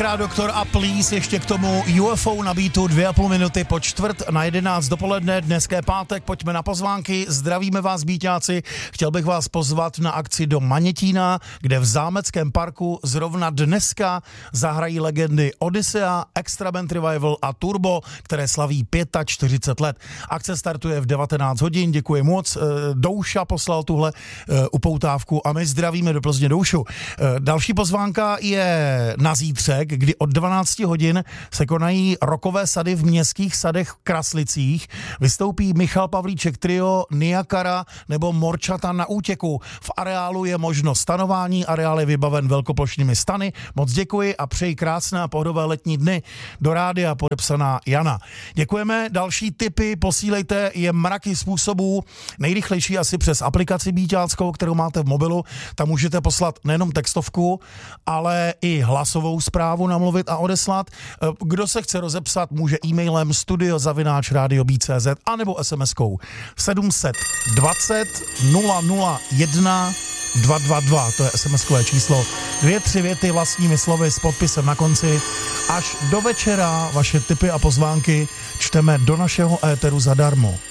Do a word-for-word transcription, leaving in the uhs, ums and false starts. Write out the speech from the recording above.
dvakrát doktor a please, ještě k tomu U F O na beatu dvě a půl minuty po čtvrt na jedenáct dopoledne, dneska je pátek, pojďme na pozvánky, zdravíme vás bíťáci, chtěl bych vás pozvat na akci do Manětína, kde v Zámeckém parku zrovna dneska zahrají legendy Odyssea, Extra Band Revival a Turbo, které slaví čtyřicet pět let. Akce startuje v devatenáct hodin, děkuji moc, Douša poslal tuhle upoutávku a my zdravíme do Plzně Doušu. Další pozvánka je na zítřek, kdy od dvanáct hodin se konají rockové sady v Městských sadech v Kraslicích. Vystoupí Michal Pavlíček trio, Niakara nebo Morčata na útěku. V areálu je možnost stanování, areál je vybaven velkoplošnými stany. Moc děkuji a přeji krásné a pohodové letní dny. Do rádia podepsaná Jana. Děkujeme, další tipy posílejte, je mraky způsobů. Nejrychlejší asi přes aplikaci Bíťáckou, kterou máte v mobilu. Tam můžete poslat nejenom textovku, ale i hlasovou zprávu namluvit a odeslat. Kdo se chce rozepsat, může e-mailem studio zavináč rádio B C Z anebo es em eskou sedm set dvacet nula nula jedna dva dva dva, to je es em eskové číslo. Dvě, tři věty vlastními slovy s podpisem na konci. Až do večera vaše tipy a pozvánky čteme do našeho éteru zadarmo.